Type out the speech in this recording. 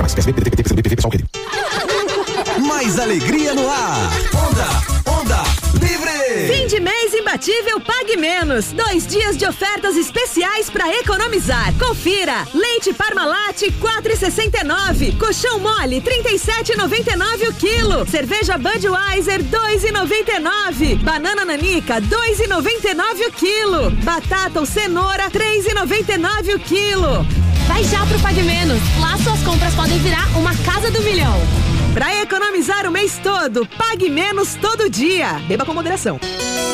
Aprovados. PSB, PDT, pessoal rede. Mais alegria no ar. Onda Livre. Fim de mês imbatível Pague Menos. 2 dias de ofertas especiais para economizar. Confira. Leite Parmalat 4,69. Colchão mole 37,99 o quilo. Cerveja Budweiser 2,99. Banana nanica 2,99 o quilo. Batata ou cenoura 3,99 o quilo. Vai já pro Pague Menos. Lá suas compras podem virar uma casa do milhão. Para economizar o mês todo, Pague Menos todo dia. Beba com moderação.